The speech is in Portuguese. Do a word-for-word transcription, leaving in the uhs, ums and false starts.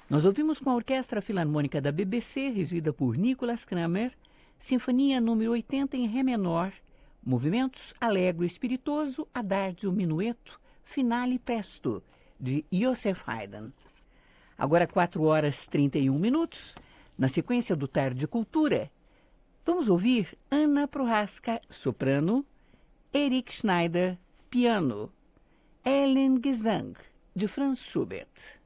Nós ouvimos com a Orquestra Filarmônica da B B C, regida por Nicholas Kramer, Sinfonia número oitenta em Ré menor, movimentos Allegro espiritoso, Adagio minueto, Finale presto, de Joseph Haydn. Agora quatro horas e trinta e um minutos, na sequência do Tarde Cultura, vamos ouvir Anna Prohaska, soprano, Eric Schneider, piano, Ellen Gesang, de Franz Schubert.